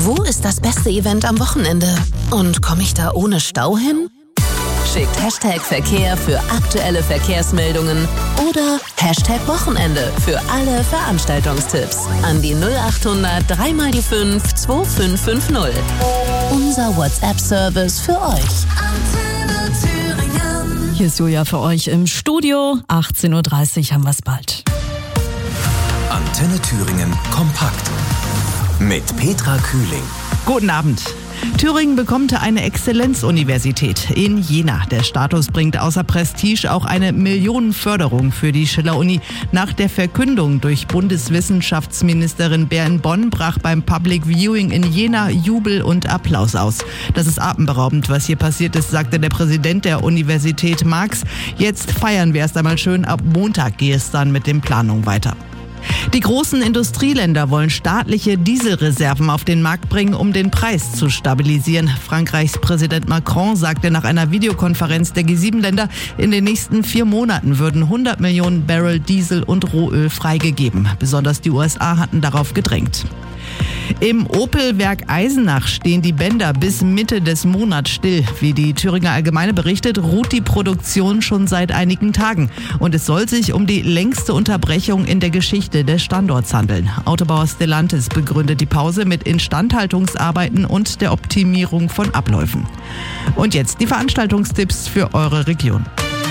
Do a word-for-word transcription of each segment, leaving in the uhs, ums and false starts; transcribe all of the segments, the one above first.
Wo ist das beste Event am Wochenende? Und komme ich da ohne Stau hin? Schickt Hashtag Verkehr für aktuelle Verkehrsmeldungen oder Hashtag Wochenende für alle Veranstaltungstipps an die null acht hundert drei mal die fünf zwei fünf fünf null. Unser WhatsApp-Service für euch. Hier ist Julia für euch im Studio. achtzehn Uhr dreißig haben wir es bald. Antenne Thüringen kompakt mit Petra Kühling. Guten Abend. Thüringen bekommt eine Exzellenzuniversität in Jena. Der Status bringt außer Prestige auch eine Millionenförderung für die Schiller-Uni. Nach der Verkündung durch Bundeswissenschaftsministerin Baerbock brach beim Public Viewing in Jena Jubel und Applaus aus. Das ist atemberaubend, was hier passiert ist, sagte der Präsident der Universität Marx. Jetzt feiern wir erst einmal schön. Ab Montag gehe es dann mit den Planungen weiter. Die großen Industrieländer wollen staatliche Dieselreserven auf den Markt bringen, um den Preis zu stabilisieren. Frankreichs Präsident Macron sagte nach einer Videokonferenz der G sieben Länder, in den nächsten vier Monaten würden hundert Millionen Barrel Diesel und Rohöl freigegeben. Besonders die U S A hatten darauf gedrängt. Im Opel-Werk Eisenach stehen die Bänder bis Mitte des Monats still. Wie die Thüringer Allgemeine berichtet, ruht die Produktion schon seit einigen Tagen. Und es soll sich um die längste Unterbrechung in der Geschichte des Standorts handeln. Autobauer Stellantis begründet die Pause mit Instandhaltungsarbeiten und der Optimierung von Abläufen. Und jetzt die Veranstaltungstipps für eure Region.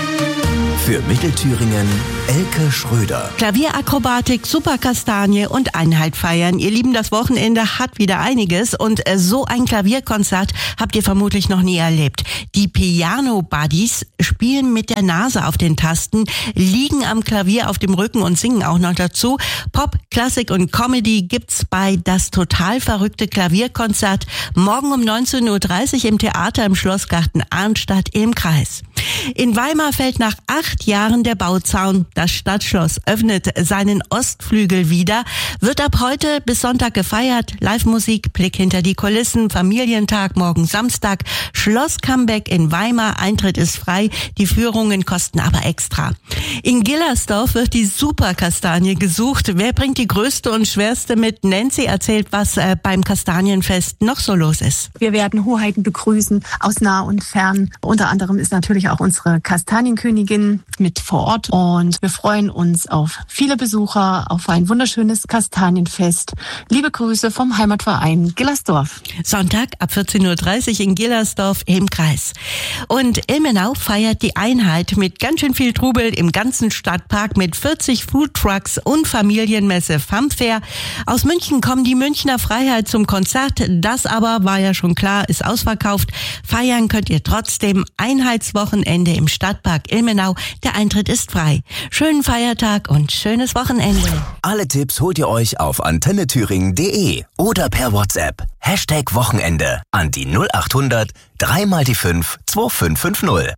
Für Mittelthüringen Elke Schröder. Klavierakrobatik, Superkastanie und Einheit feiern. Ihr Lieben, das Wochenende hat wieder einiges und so ein Klavierkonzert habt ihr vermutlich noch nie erlebt. Die Piano Buddies spielen mit der Nase auf den Tasten, liegen am Klavier auf dem Rücken und singen auch noch dazu. Pop, Klassik und Comedy gibt's bei Das total verrückte Klavierkonzert morgen um neunzehn Uhr dreißig im Theater im Schlossgarten Arnstadt im Kreis. In Weimar fällt nach acht Jahren der Bauzaun. Das Stadtschloss öffnet seinen Ostflügel wieder, wird ab heute bis Sonntag gefeiert. Live-Musik, Blick hinter die Kulissen, Familientag, morgen Samstag, Schloss-Comeback in Weimar, Eintritt ist frei, die Führungen kosten aber extra. In Gillersdorf wird die Superkastanie gesucht. Wer bringt die größte und schwerste mit? Nancy erzählt, was äh, beim Kastanienfest noch so los ist. Wir werden Hoheiten begrüßen aus nah und fern. Unter anderem ist natürlich auch unsere Kastanienkönigin mit vor Ort und wir freuen uns auf viele Besucher, auf ein wunderschönes Kastanienfest. Liebe Grüße vom Heimatverein Gillersdorf. Sonntag ab vierzehn Uhr dreißig in Gillersdorf im Kreis. Und Ilmenau feiert die Einheit mit ganz schön viel Trubel im ganzen Stadtpark mit vierzig Foodtrucks und Familienmesse Funfair. Aus München kommen die Münchner Freiheit zum Konzert. Das aber war ja schon klar, ist ausverkauft. Feiern könnt ihr trotzdem. Einheitswochenende im Stadtpark Ilmenau. Der Eintritt ist frei. Schönen Feiertag und schönes Wochenende. Alle Tipps holt ihr euch auf antenne thüringen punkt de oder per WhatsApp. Hashtag Wochenende an die null acht hundert drei mal die fünf zwei fünf fünf null.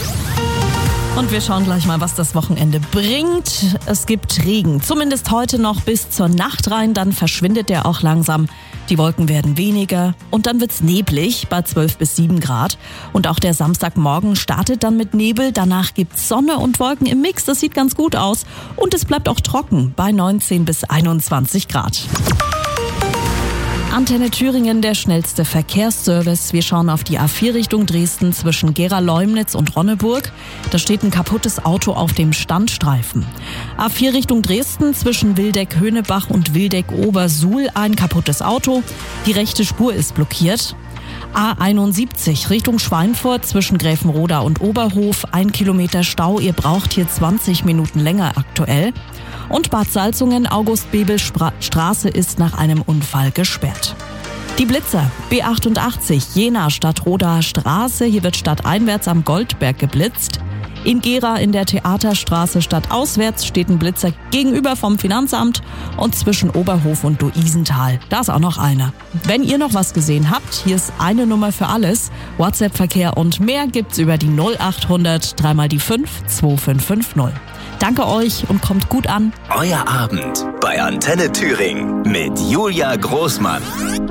Und wir schauen gleich mal, was das Wochenende bringt. Es gibt Regen, zumindest heute noch bis zur Nacht rein, dann verschwindet der auch langsam. Die Wolken werden weniger und dann wird's neblig bei zwölf bis sieben Grad. Und auch der Samstagmorgen startet dann mit Nebel, danach gibt's Sonne und Wolken im Mix, das sieht ganz gut aus. Und es bleibt auch trocken bei neunzehn bis einundzwanzig Grad. Antenne Thüringen, der schnellste Verkehrsservice. Wir schauen auf die A vier Richtung Dresden zwischen Gera-Leumnitz und Ronneburg. Da steht ein kaputtes Auto auf dem Standstreifen. A vier Richtung Dresden zwischen Wildeck-Höhnebach und Wildeck-Obersuhl ein kaputtes Auto. Die rechte Spur ist blockiert. A einundsiebzig Richtung Schweinfurt zwischen Gräfenroda und Oberhof. Ein Kilometer Stau. Ihr braucht hier zwanzig Minuten länger aktuell. Und Bad Salzungen, August-Bebel-Straße ist nach einem Unfall gesperrt. Die Blitzer, B achtundachtzig, Jena Stadtrodaer Straße, hier wird stadteinwärts am Goldberg geblitzt. In Gera in der Theaterstraße stadtauswärts steht ein Blitzer gegenüber vom Finanzamt und zwischen Oberhof und Luisenthal. Da ist auch noch einer. Wenn ihr noch was gesehen habt, hier ist eine Nummer für alles. WhatsApp-Verkehr und mehr gibt's über die null acht hundert drei mal die fünf zwei fünf fünf null. Danke euch und kommt gut an. Euer Abend bei Antenne Thüringen mit Julia Großmann.